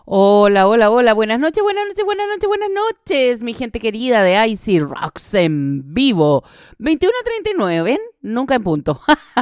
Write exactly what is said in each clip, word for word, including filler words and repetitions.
Hola, hola, hola, buenas noches, buenas noches, buenas noches, buenas noches, mi gente querida de Icy Rocks en vivo. veintiuno treinta y nueve, ¿ven? Nunca en punto.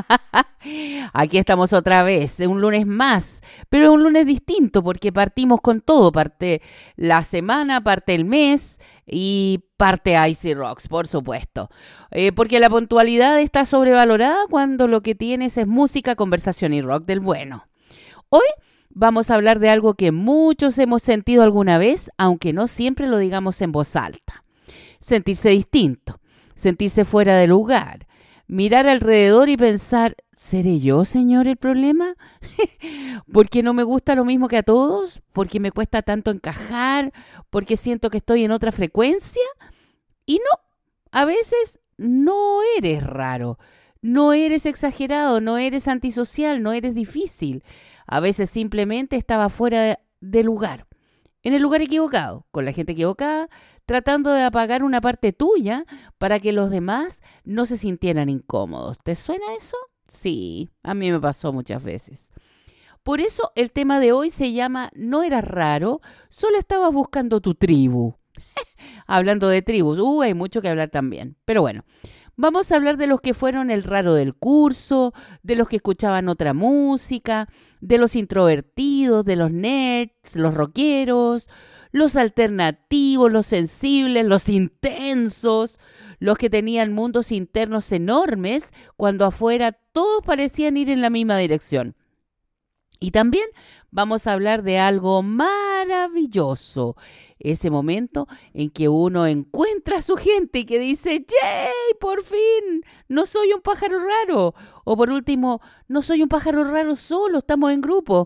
Aquí estamos otra vez, un lunes más, pero un lunes distinto porque partimos con todo, parte la semana, parte el mes y parte Icy Rocks, por supuesto. Eh, porque la puntualidad está sobrevalorada cuando lo que tienes es música, conversación y rock del bueno. Hoy vamos a hablar de algo que muchos hemos sentido alguna vez, aunque no siempre lo digamos en voz alta. Sentirse distinto, sentirse fuera de lugar, mirar alrededor y pensar, ¿seré yo, señor, el problema? ¿Porque no me gusta lo mismo que a todos? ¿Porque me cuesta tanto encajar? ¿Porque siento que estoy en otra frecuencia? Y no, a veces no eres raro, no eres exagerado, no eres antisocial, no eres difícil. A veces simplemente estaba fuera de, de lugar, en el lugar equivocado, con la gente equivocada, tratando de apagar una parte tuya para que los demás no se sintieran incómodos. ¿Te suena eso? Sí, a mí me pasó muchas veces. Por eso el tema de hoy se llama No eras raro, solo estabas buscando tu tribu. Hablando de tribus, uh, hay mucho que hablar también. Pero bueno, vamos a hablar de los que fueron el raro del curso, de los que escuchaban otra música, de los introvertidos, de los nerds, los rockeros, los alternativos, los sensibles, los intensos, los que tenían mundos internos enormes cuando afuera todos parecían ir en la misma dirección. Y también vamos a hablar de algo maravilloso, ese momento en que uno encuentra a su gente y que dice, ¡yay! ¡Por fin! No soy un pájaro raro. O por último, no soy un pájaro raro solo, estamos en grupo.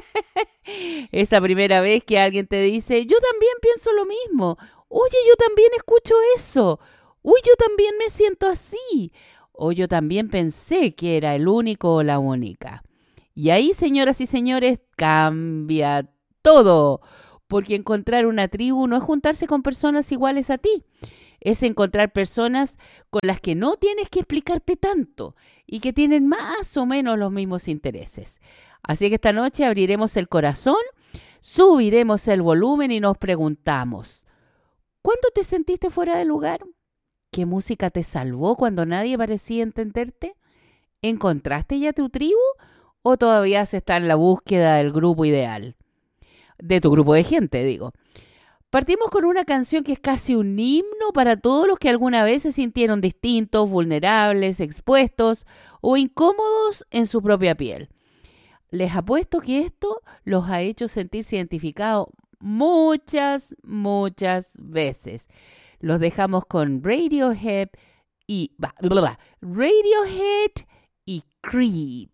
Esa primera vez que alguien te dice, yo también pienso lo mismo. Oye, yo también escucho eso. Uy, yo también me siento así. O yo también pensé que era el único o la única. Y ahí, señoras y señores, cambia todo, porque encontrar una tribu no es juntarse con personas iguales a ti, es encontrar personas con las que no tienes que explicarte tanto y que tienen más o menos los mismos intereses. Así que esta noche abriremos el corazón, subiremos el volumen y nos preguntamos, ¿cuándo te sentiste fuera de lugar? ¿Qué música te salvó cuando nadie parecía entenderte? ¿Encontraste ya tu tribu? ¿O todavía se está en la búsqueda del grupo ideal? De tu grupo de gente, digo. Partimos con una canción que es casi un himno para todos los que alguna vez se sintieron distintos, vulnerables, expuestos o incómodos en su propia piel. Les apuesto que esto los ha hecho sentirse identificados muchas, muchas veces. Los dejamos con Radiohead y... Blah, blah, blah, Radiohead y Creed.